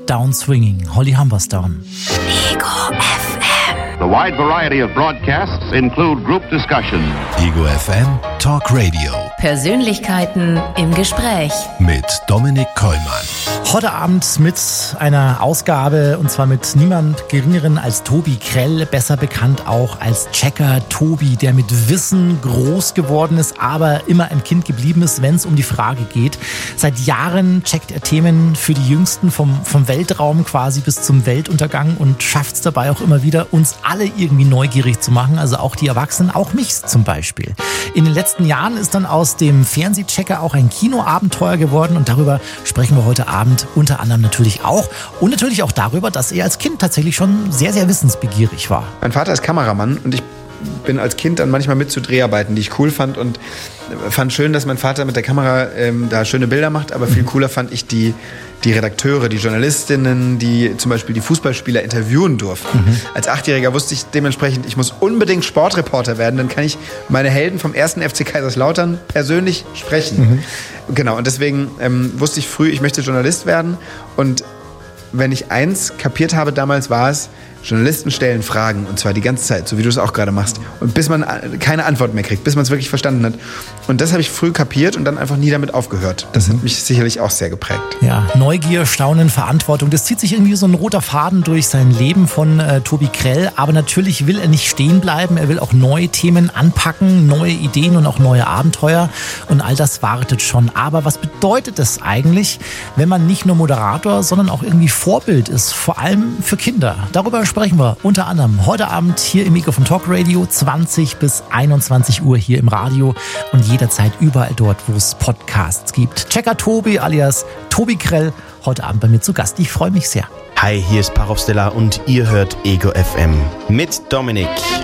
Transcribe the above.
Down Swinging, Holly Humberstone. Ego FM. The wide variety of broadcasts include group discussion. Ego FM Talk Radio. Persönlichkeiten im Gespräch. Mit Dominik Kollmann. Heute Abend mit einer Ausgabe, und zwar mit niemand Geringeren als Tobi Krell, besser bekannt auch als Checker Tobi, der mit Wissen groß geworden ist, aber immer ein Kind geblieben ist, wenn es um die Frage geht. Seit Jahren checkt er Themen für die Jüngsten vom Weltraum quasi bis zum Weltuntergang und schafft es dabei auch immer wieder, uns alle irgendwie neugierig zu machen, also auch die Erwachsenen, auch mich zum Beispiel. In den letzten Jahren ist dann aus dem Fernsehchecker auch ein Kinoabenteuer geworden und darüber sprechen wir heute Abend unter anderem natürlich auch. Und natürlich auch darüber, dass er als Kind tatsächlich schon sehr, sehr wissensbegierig war. Mein Vater ist Kameramann und ich bin als Kind dann manchmal mit zu Dreharbeiten, die ich cool fand, und fand schön, dass mein Vater mit der Kamera da schöne Bilder macht, aber viel cooler fand ich die Redakteure, die Journalistinnen, die zum Beispiel die Fußballspieler interviewen durften. Als 8-Jähriger wusste ich dementsprechend, ich muss unbedingt Sportreporter werden, dann kann ich meine Helden vom 1. FC Kaiserslautern persönlich sprechen. Genau, und deswegen wusste ich früh, ich möchte Journalist werden, und wenn ich eins kapiert habe damals, war es, Journalisten stellen Fragen, und zwar die ganze Zeit, so wie du es auch gerade machst. Und bis man keine Antwort mehr kriegt, bis man es wirklich verstanden hat. Und das habe ich früh kapiert und dann einfach nie damit aufgehört. Das hat mich sicherlich auch sehr geprägt. Ja, Neugier, Staunen, Verantwortung, das zieht sich irgendwie so ein roter Faden durch sein Leben von Tobi Krell. Aber natürlich will er nicht stehen bleiben, er will auch neue Themen anpacken, neue Ideen und auch neue Abenteuer. Und all das wartet schon. Aber was bedeutet es eigentlich, wenn man nicht nur Moderator, sondern auch irgendwie Vorbild ist, vor allem für Kinder? Darüber sprechen wir unter anderem heute Abend hier im Ego FM Talk Radio, 20 bis 21 Uhr hier im Radio und jederzeit überall dort, wo es Podcasts gibt. Checker Tobi alias Tobi Krell, heute Abend bei mir zu Gast. Ich freue mich sehr. Hi, hier ist Parov Stella und ihr hört Ego FM mit Dominik.